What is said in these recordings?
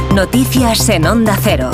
Noticias en Onda Cero.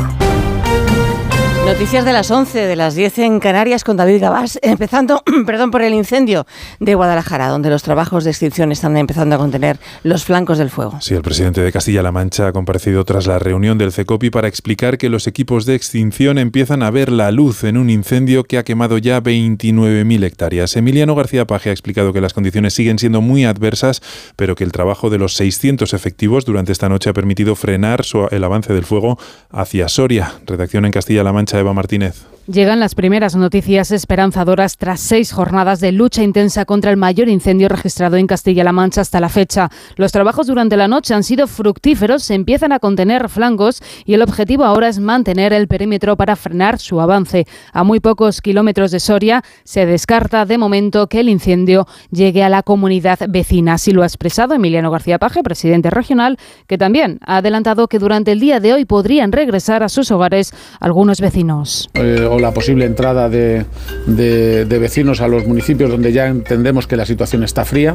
Noticias de las 11, de las 10 en Canarias con David Gabás, empezando por el incendio de Guadalajara, donde los trabajos de extinción están empezando a contener los flancos del fuego. Sí, el presidente de Castilla-La Mancha ha comparecido tras la reunión del CECOPI para explicar que los equipos de extinción empiezan a ver la luz en un incendio que ha quemado ya 29.000 hectáreas. Emiliano García Paje ha explicado que las condiciones siguen siendo muy adversas, pero que el trabajo de los 600 efectivos durante esta noche ha permitido frenar el avance del fuego hacia Soria. Redacción en Castilla-La Mancha, Eva Martínez. Llegan las primeras noticias esperanzadoras tras 6 jornadas de lucha intensa contra el mayor incendio registrado en Castilla-La Mancha hasta la fecha. Los trabajos durante la noche han sido fructíferos, se empiezan a contener flancos y el objetivo ahora es mantener el perímetro para frenar su avance. A muy pocos kilómetros de Soria se descarta de momento que el incendio llegue a la comunidad vecina. Así lo ha expresado Emiliano García Paje, presidente regional, que también ha adelantado que durante el día de hoy podrían regresar a sus hogares algunos vecinos. O la posible entrada de vecinos a los municipios donde ya entendemos que la situación está fría.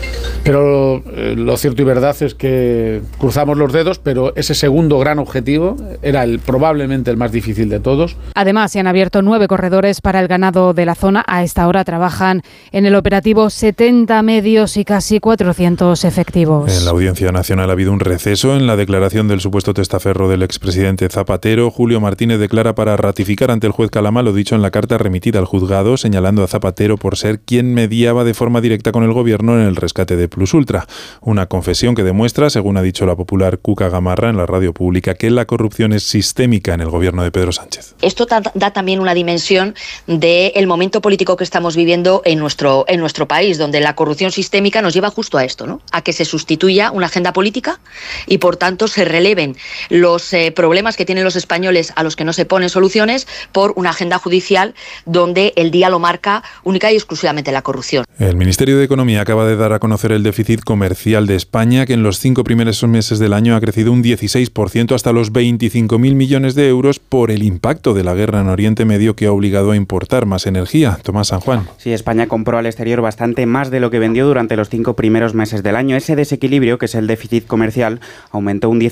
Pero lo cierto y verdad es que cruzamos los dedos, pero ese segundo gran objetivo era probablemente el más difícil de todos. Además, se han abierto 9 corredores para el ganado de la zona. A esta hora trabajan en el operativo 70 medios y casi 400 efectivos. En la Audiencia Nacional ha habido un receso en la declaración del supuesto testaferro del expresidente Zapatero. Julio Martínez declara para ratificar ante el juez Calama lo dicho en la carta remitida al juzgado, señalando a Zapatero por ser quien mediaba de forma directa con el gobierno en el rescate de Plus Ultra. Una confesión que demuestra, según ha dicho la popular Cuca Gamarra en la radio pública, que la corrupción es sistémica en el gobierno de Pedro Sánchez. Esto da también una dimensión del momento político que estamos viviendo en nuestro país, donde la corrupción sistémica nos lleva justo a esto, ¿no? A que se sustituya una agenda política y por tanto se releven los problemas que tienen los españoles a los que no se ponen soluciones por una agenda judicial donde el día lo marca única y exclusivamente la corrupción. El Ministerio de Economía acaba de dar a conocer el déficit comercial de España, que en los 5 primeros meses del año ha crecido un 16% hasta los 25.000 millones de euros por el impacto de la guerra en Oriente Medio, que ha obligado a importar más energía. Tomás San Juan. Sí, España compró al exterior bastante más de lo que vendió durante los 5 primeros meses del año. Ese desequilibrio, que es el déficit comercial, aumentó un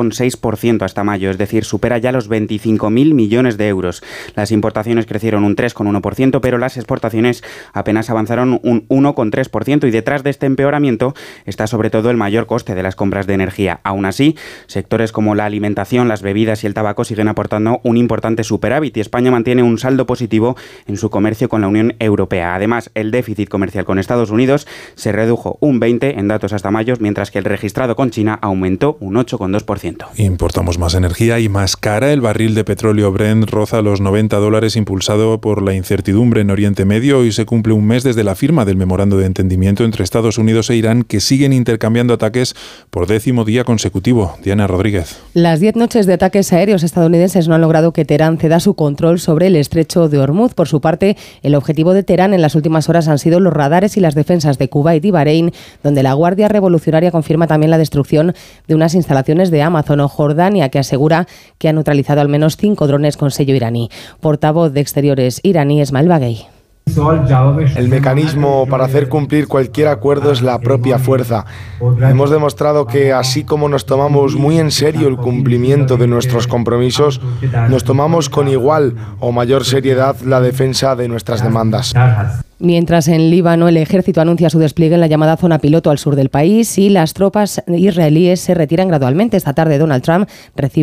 16,6% hasta mayo, es decir, supera ya los 25.000 millones de euros. Las importaciones crecieron un 3,1%, pero las exportaciones apenas avanzaron un 1,3%, y detrás de este empeoramiento está sobre todo el mayor coste de las compras de energía. Aún así, sectores como la alimentación, las bebidas y el tabaco siguen aportando un importante superávit, y España mantiene un saldo positivo en su comercio con la Unión Europea. Además, el déficit comercial con Estados Unidos se redujo un 20% en datos hasta mayo, mientras que el registrado con China aumentó un 8,2%. Importamos más energía y más cara. El barril de petróleo Brent roza los $90, impulsado por la incertidumbre en Oriente Medio. Hoy se cumple un mes desde la firma del memorando de entendimiento entre Estados Unidos e Irán, que siguen intercambiando ataques por 10º día consecutivo. Diana Rodríguez. Las 10 noches de ataques aéreos estadounidenses no han logrado que Teherán ceda su control sobre el estrecho de Hormuz. Por su parte, el objetivo de Teherán en las últimas horas han sido los radares y las defensas de Kuwait y Bahrein, donde la Guardia Revolucionaria confirma también la destrucción de unas instalaciones de Amazon, o Jordania, que asegura que ha neutralizado al menos 5 drones con sello iraní. Portavoz de Exteriores iraní, Esmail Baghei. El mecanismo para hacer cumplir cualquier acuerdo es la propia fuerza. Hemos demostrado que, así como nos tomamos muy en serio el cumplimiento de nuestros compromisos, nos tomamos con igual o mayor seriedad la defensa de nuestras demandas. Mientras en Líbano el ejército anuncia su despliegue en la llamada zona piloto al sur del país y las tropas israelíes se retiran gradualmente. Esta tarde Donald Trump recibe